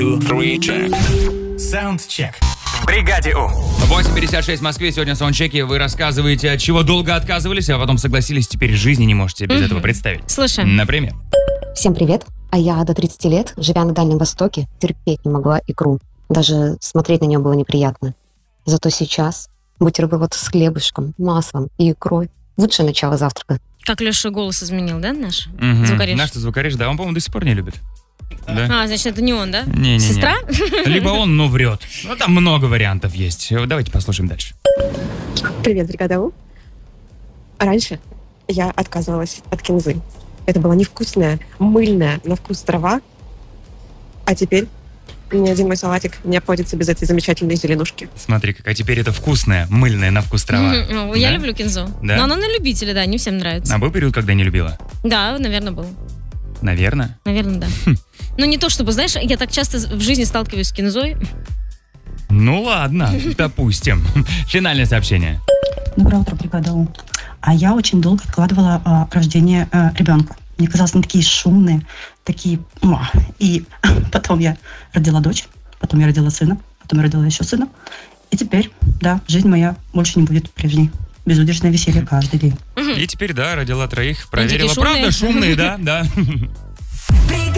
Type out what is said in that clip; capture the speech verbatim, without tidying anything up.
Саундчек. В бригаде У. восемь пятьдесят шесть в Москве. Сегодня в саундчеке вы рассказываете, от чего долго отказывались, а потом согласились, теперь жизни не можете без этого представить. Слушаем. Например. Всем привет. А я до тридцати лет, живя на Дальнем Востоке, терпеть не могла икру. Даже смотреть на нее было неприятно. Зато сейчас бутерброд с хлебушком, маслом и икрой – лучшее начало завтрака. Как Леша голос изменил, да, наш? Угу. Звукорежь? Наш звукорежь, да, он, по-моему, до сих пор не любит. Да? А, значит, это не он, да? Не-не-не. Сестра? Либо он, но врет. Ну, там много вариантов есть. Давайте послушаем дальше. Привет, бригада У. Раньше я отказывалась от кинзы. Это была невкусная, мыльная на вкус трава. А теперь ни один мой салатик не обходится без этой замечательной зеленушки. Смотри, какая теперь это вкусная, мыльная на вкус трава. Ну, я Да? люблю кинзу. Да? Но она на любителя, да, не всем нравится. А был период, когда не любила? Да, наверное, был. Наверное. Наверное, да. Ну, не то чтобы, знаешь, я так часто в жизни сталкиваюсь с кинзой. Ну ладно, допустим. Финальное сообщение. Доброе утро, бригада У. А я очень долго откладывала а, рождение а, ребенка. Мне казалось, они такие шумные, такие... Ма. И потом я родила дочь, потом я родила сына, потом я родила еще сына. И теперь, да, жизнь моя больше не будет прежней. Безудержное веселье каждый день. И теперь, да, родила троих, проверила. шумные. Правда, шумные, да, да.